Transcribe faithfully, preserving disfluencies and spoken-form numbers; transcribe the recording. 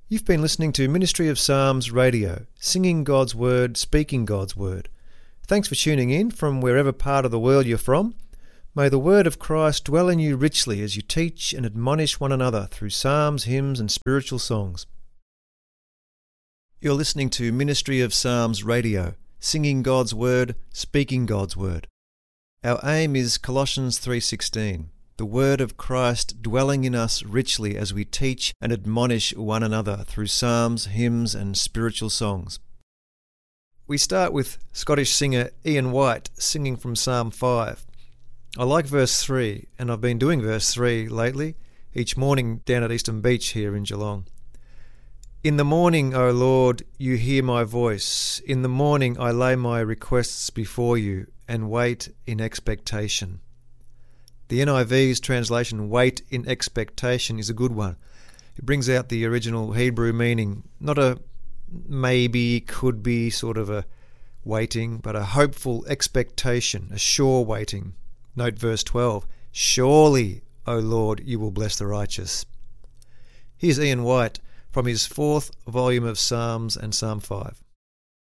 You've been listening to Ministry of Psalms Radio, singing God's Word, speaking God's Word. Thanks for tuning in from wherever part of the world you're from. May the Word of Christ dwell in you richly as you teach and admonish one another through psalms, hymns and spiritual songs. You're listening to Ministry of Psalms Radio, singing God's Word, speaking God's Word. Our aim is Colossians three sixteen. The word of Christ dwelling in us richly as we teach and admonish one another through psalms, hymns and spiritual songs. We start with Scottish singer Ian White singing from Psalm five. I like verse three, and I've been doing verse three lately, each morning down at Eastern Beach here in Geelong. In the morning, O Lord, you hear my voice. In the morning I lay my requests before you and wait in expectation. The N I V's translation, wait in expectation, is a good one. It brings out the original Hebrew meaning, not a maybe, could be sort of a waiting, but a hopeful expectation, a sure waiting. Note verse twelve, surely, O Lord, you will bless the righteous. Here's Ian White from his fourth volume of Psalms and Psalm five.